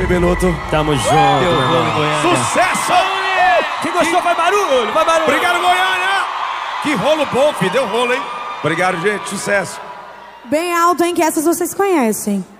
aí, Beloto. Tamo junto, meu irmão. Sucesso! Quem gostou, vai barulho, vai barulho. Obrigado, Goiânia! Que rolo bom, filho. Deu rolo, hein? Obrigado, gente. Sucesso. Bem alto, hein? Que essas vocês conhecem.